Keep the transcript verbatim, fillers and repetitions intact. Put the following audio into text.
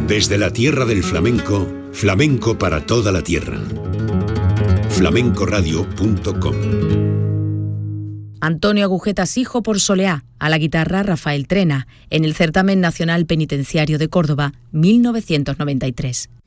Desde la tierra del flamenco, flamenco para toda la tierra. flamenco radio punto com. Antonio Agujetas Hijo por Soleá, a la guitarra Rafael Trena, en el Certamen Nacional Penitenciario de Córdoba, mil novecientos noventa y tres.